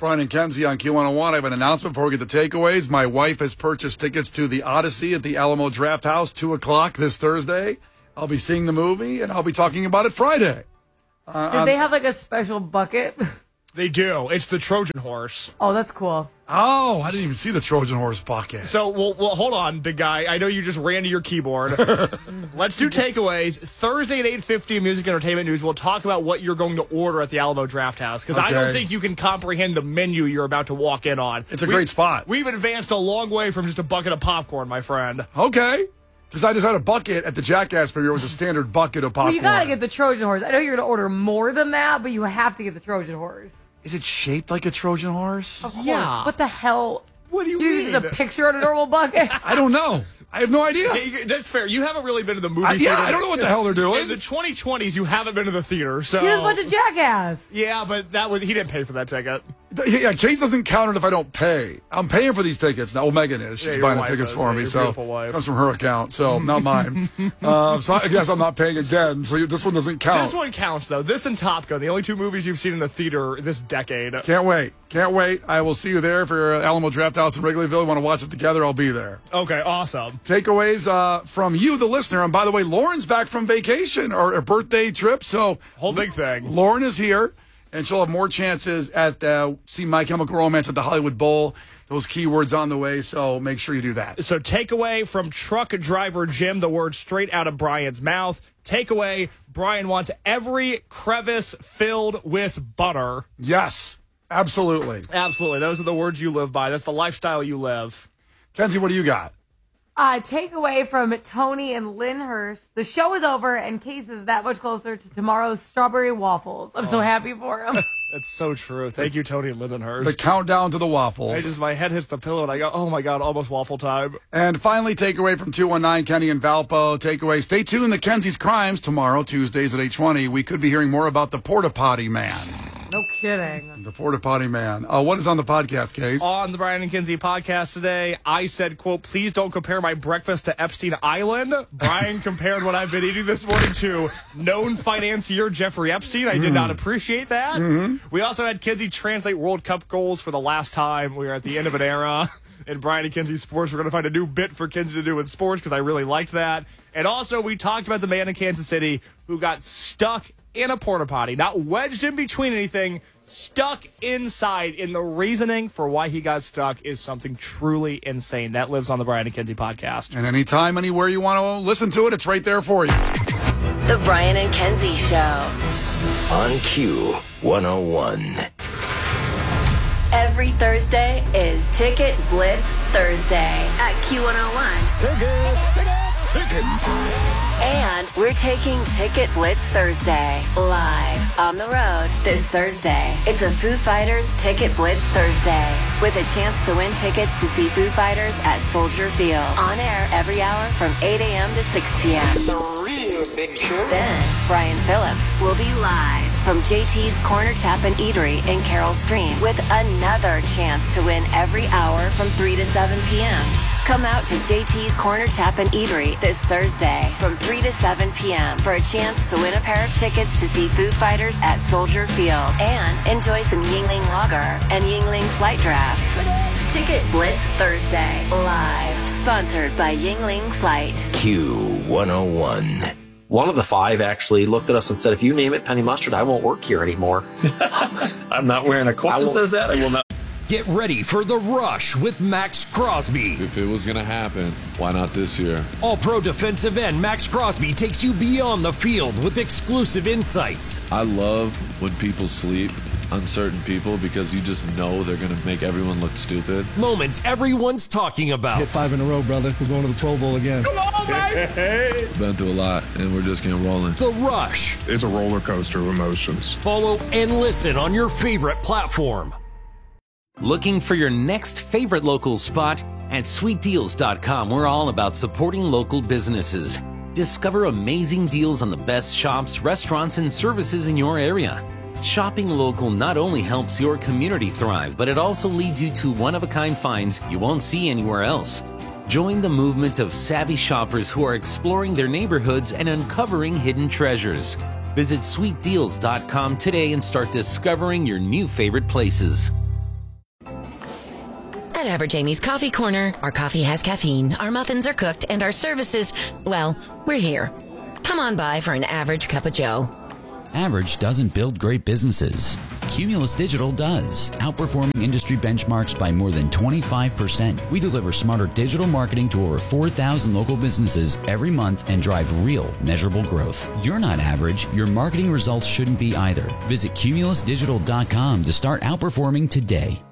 Brian and Kenzie on Q101. I have an announcement before we get to takeaways. My wife has purchased tickets to the Odyssey at the Alamo Draft House, 2 o'clock this Thursday. I'll be seeing the movie, and I'll be talking about it Friday. Did they have like a special bucket? They do. It's the Trojan horse. Oh, that's cool. Oh, I didn't even see the Trojan horse bucket. So, well, hold on, big guy. I know you just ran to your keyboard. Let's do takeaways. Thursday at 8:50, Music Entertainment News. We'll talk about what you're going to order at the Alamo Draft House, because I don't think you can comprehend the menu you're about to walk in on. It's a great spot. We've advanced a long way from just a bucket of popcorn, my friend. Okay. Because I just had a bucket at the Jackass premiere. It was a standard bucket of popcorn. Well, you got to get the Trojan horse. I know you're going to order more than that, but you have to get the Trojan horse. Is it shaped like a Trojan horse? Of course. Yeah. What the hell? What do you Use mean? a picture on a normal bucket? I don't know. I have no idea. That's fair. You haven't really been to the movie theater. Yeah, I don't know what the hell they're doing. In the 2020s, you haven't been to the theater, so... You're just a bunch of jackass. Yeah, but he didn't pay for that ticket. Yeah, Case doesn't count it if I don't pay. I'm paying for these tickets now. Well, Megan is. She's your buying the wife tickets is. for Yeah, me, your so beautiful wife. it comes from her account, so not mine. So I guess I'm not paying again, so this one doesn't count. This one counts, though. This and Top Gun, the only two movies you've seen in the theater this decade. Can't wait. Can't wait. I will see you there for Alamo Draft House in Wrigleyville. You want to watch it together, I'll be there. Okay, awesome. Takeaways from you, the listener. And by the way, Lauren's back from vacation or a birthday trip, so Whole big thing. Lauren is here, and she'll have more chances at see My Chemical Romance at the Hollywood Bowl. Those keywords on the way, so make sure you do that. So takeaway from truck driver Jim, the word straight out of Brian's mouth. Takeaway, Brian wants every crevice filled with butter. Yes, absolutely. Absolutely. Those are the words you live by. That's the lifestyle you live. Kenzie, what do you got? Takeaway from Tony and Lynnhurst. The show is over, and Case is that much closer to tomorrow's strawberry waffles. I'm so happy for him. That's so true. Thank you, Tony Lindenhurst. The countdown to the waffles. My head hits the pillow, and I go, oh, my God, almost waffle time. And finally, takeaway from 219, Kenny and Valpo. Takeaway, stay tuned to Kenzie's Crimes tomorrow, Tuesdays at 8:20. We could be hearing more about the Porta Potty Man. No kidding. The Porta Potty Man. What is on the podcast, Case? On the Brian and Kenzie podcast today, I said, quote, please don't compare my breakfast to Epstein Island. Brian compared what I've been eating this morning to known financier Jeffrey Epstein. I did not appreciate that. Mm-hmm. We also had Kenzie translate World Cup goals for the last time. We are at the end of an era. In Brian and Kenzie Sports, we're going to find a new bit for Kenzie to do in sports because I really liked that. And also, we talked about the man in Kansas City who got stuck in a porta potty, not wedged in between anything, stuck inside. And the reasoning for why he got stuck is something truly insane. That lives on the Brian and Kenzie podcast. And anytime, anywhere you want to listen to it, it's right there for you. The Brian and Kenzie Show. On Q101. Every Thursday is Ticket Blitz Thursday at Q101. Tickets. And we're taking Ticket Blitz Thursday live on the road this Thursday. It's a Foo Fighters Ticket Blitz Thursday with a chance to win tickets to see Foo Fighters at Soldier Field. On air every hour from 8 a.m. to 6 p.m. Then Brian Phillips will be live from JT's Corner Tap and Eatery in Carroll Stream with another chance to win every hour from 3 to 7 p.m. Come out to JT's Corner Tap and Eatery this Thursday from 3 to 7 p.m. for a chance to win a pair of tickets to see Foo Fighters at Soldier Field and enjoy some Yingling Lager and Yingling Flight Drafts. Ticket Blitz Thursday live, sponsored by Yingling Flight. Q101. One of the five actually looked at us and said, if you name it Penny Mustard, I won't work here anymore. I'm not wearing a coat that says that. I will not. Get ready for The Rush with Max Crosby. If it was going to happen, why not this year? All-pro defensive end Max Crosby takes you beyond the field with exclusive insights. I love when people sleep on certain people because you just know they're going to make everyone look stupid. Moments everyone's talking about. Hit 5 in a row, brother. We're going to the Pro Bowl again. Come on, baby! Been through a lot, and we're just getting rolling. The Rush. It's a roller coaster of emotions. Follow and listen on your favorite platform. Looking for your next favorite local spot? At sweetdeals.com, we're all about supporting local businesses. Discover amazing deals on the best shops, restaurants, and services in your area. Shopping local not only helps your community thrive, but it also leads you to one-of-a-kind finds you won't see anywhere else. Join the movement of savvy shoppers who are exploring their neighborhoods and uncovering hidden treasures. Visit sweetdeals.com today and start discovering your new favorite places. At Average Amy's Coffee Corner, our coffee has caffeine, our muffins are cooked, and our services, well, we're here. Come on by for an average cup of joe. Average doesn't build great businesses. Cumulus Digital does, outperforming industry benchmarks by more than 25%. We deliver smarter digital marketing to over 4,000 local businesses every month and drive real, measurable growth. You're not average. Your marketing results shouldn't be either. Visit cumulusdigital.com to start outperforming today.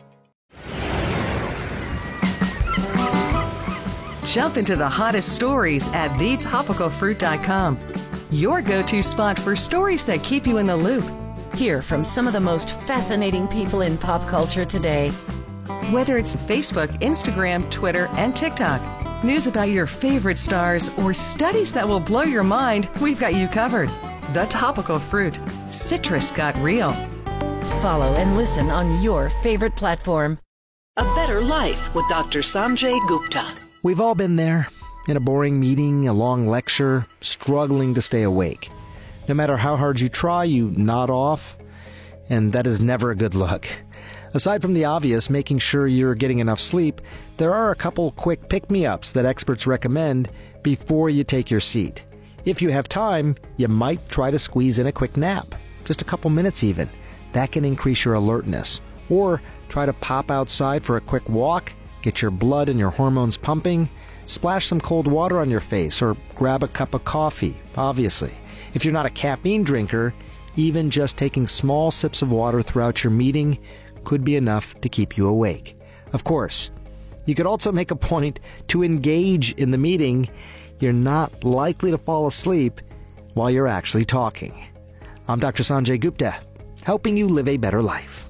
Jump into the hottest stories at thetopicalfruit.com. Your go-to spot for stories that keep you in the loop. Hear from some of the most fascinating people in pop culture today. Whether it's Facebook, Instagram, Twitter, and TikTok, news about your favorite stars, or studies that will blow your mind, we've got you covered. The Topical Fruit. Citrus got real. Follow and listen on your favorite platform. A Better Life with Dr. Sanjay Gupta. We've all been there. In a boring meeting, a long lecture, struggling to stay awake. No matter how hard you try, you nod off, and that is never a good look. Aside from the obvious, making sure you're getting enough sleep, there are a couple quick pick-me-ups that experts recommend before you take your seat. If you have time, you might try to squeeze in a quick nap, just a couple minutes even. That can increase your alertness. Or try to pop outside for a quick walk, get your blood and your hormones pumping, splash some cold water on your face, or grab a cup of coffee, obviously. If you're not a caffeine drinker, even just taking small sips of water throughout your meeting could be enough to keep you awake. Of course, you could also make a point to engage in the meeting. You're not likely to fall asleep while you're actually talking. I'm Dr. Sanjay Gupta, helping you live a better life.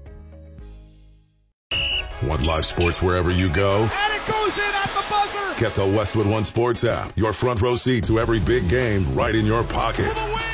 Want live sports wherever you go? And it goes in at the buzzer! Get the Westwood One Sports app. Your front row seat to every big game right in your pocket.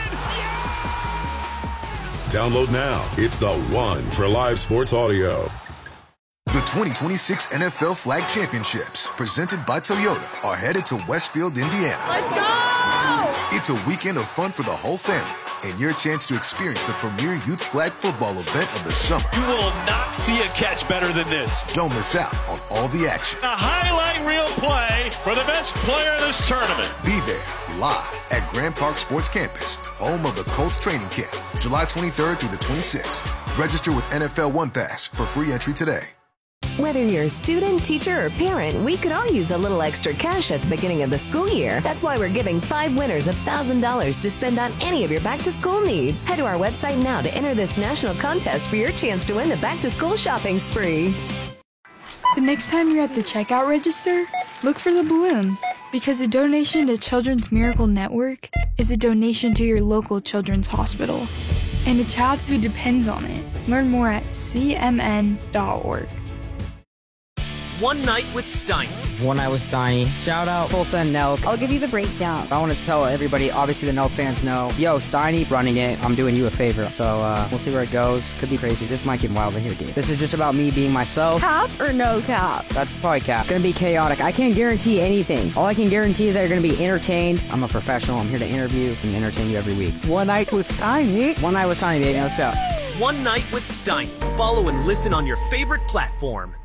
Download now. It's the one for live sports audio. The 2026 NFL Flag Championships, presented by Toyota, are headed to Westfield, Indiana. Let's go! It's a weekend of fun for the whole family, and your chance to experience the premier youth flag football event of the summer. You will not see a catch better than this. Don't miss out on all the action. A highlight reel play for the best player in this tournament. Be there, live at Grand Park Sports Campus, home of the Colts training camp, July 23rd through the 26th. Register with NFL One Pass for free entry today. Whether you're a student, teacher, or parent, we could all use a little extra cash at the beginning of the school year. That's why we're giving 5 winners $1,000 to spend on any of your back-to-school needs. Head to our website now to enter this national contest for your chance to win the back-to-school shopping spree. The next time you're at the checkout register, look for the balloon. Because a donation to Children's Miracle Network is a donation to your local children's hospital and a child who depends on it. Learn more at cmn.org. One Night with Steiny. One Night with Steiny. Shout out Tulsa and Nelk. I'll give you the breakdown. I want to tell everybody, obviously the Nelk fans know, yo, Steiny running it. I'm doing you a favor. So we'll see where it goes. Could be crazy. This might get wild in here, dude. This is just about me being myself. Cap or no cap? That's probably cap. Gonna be chaotic. I can't guarantee anything. All I can guarantee is that you're gonna be entertained. I'm a professional. I'm here to interview and entertain you every week. One Night with Steiny. One Night with Steiny, baby. Let's go. One Night with Steiny. Follow and listen on your favorite platform.